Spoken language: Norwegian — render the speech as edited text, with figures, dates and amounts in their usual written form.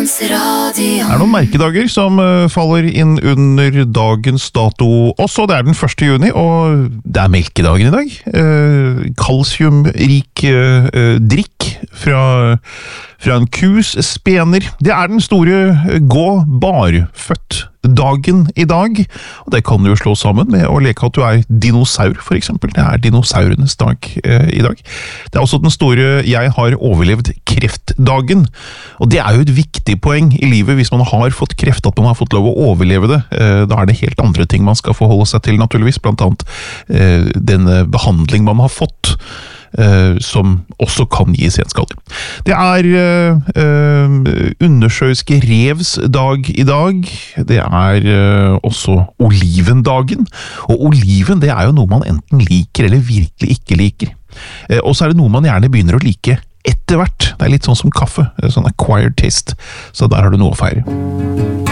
Studentradioen. Det noen merkedager som faller inn under dagens dato også. Det den 1. juni, og det melkedagen i dag. Kalsiumrik drikk fra en kus spener. Det den store gå barfødt dagen i dag, og det kan du jo slå sammen med å leke at du dinosaur, for eksempel. Det dinosaurenes dag i dag. Det også den store jeg har overlevd kreftdagen, og det jo et viktig poeng i livet hvis man har fått kreft, at man har fått lov å overleve det. Da det helt andre ting man skal forholde seg til, naturligvis, blant annet den behandling man har fått, som også kan gi senskader. Det undersjøiske revs dag i dag. Det også olivendagen. Og oliven, det jo noe man enten liker eller virkelig ikke liker. Og så det noe man gjerne begynner å like etter hvert. Det litt sånn som kaffe, sånn acquired taste. Så der har du noe å feire.